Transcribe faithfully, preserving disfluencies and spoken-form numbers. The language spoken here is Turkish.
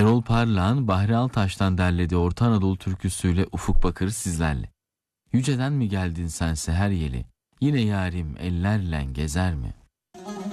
Erol Parlağ'ın Bahri Altaş'tan derlediği Orta Anadolu türküsüyle Ufuk Bakır sizlerle. Yüceden mi geldin sense her yeli, yine yarim ellerle gezer mi?